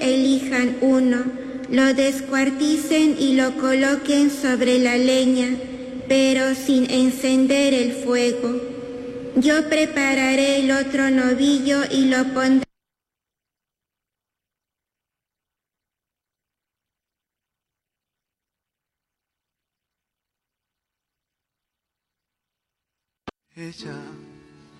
elijan uno, lo descuarticen y lo coloquen sobre la leña, pero sin encender el fuego. Yo prepararé el otro novillo y lo pondré. Ella